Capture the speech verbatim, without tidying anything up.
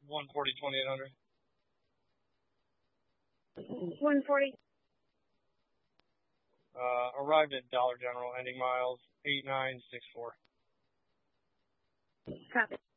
one forty, twenty-eight hundred. one forty. Uh, arrived at Dollar General, ending miles eight nine six four. Copy.